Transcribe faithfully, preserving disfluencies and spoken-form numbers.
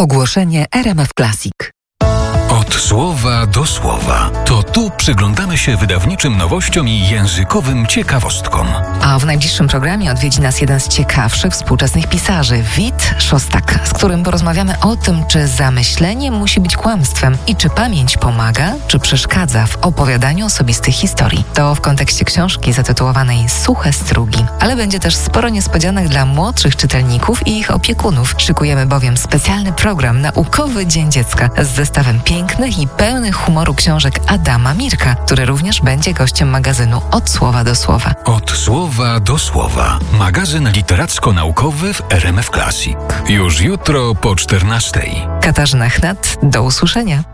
Ogłoszenie R M F Classic. Od słowa do słowa. To tu przyglądamy się wydawniczym nowościom i językowym ciekawostkom. A w najbliższym programie odwiedzi nas jeden z ciekawszych współczesnych pisarzy, Wit Szostak, z którym porozmawiamy o tym, czy zamyślenie musi być kłamstwem i czy pamięć pomaga, czy przeszkadza w opowiadaniu osobistych historii. To w kontekście książki zatytułowanej Suche strugi. Ale będzie też sporo niespodzianek dla młodszych czytelników i ich opiekunów. Szykujemy bowiem specjalny program Naukowy Dzień Dziecka z zestawem pięknych i pełnych humoru książek Adama Mirka, który również będzie gościem magazynu Od słowa do słowa. Od słowa do słowa. Magazyn literacko-naukowy w R M F Classic. Już jutro po czternastej. Katarzyna Chnat, do usłyszenia.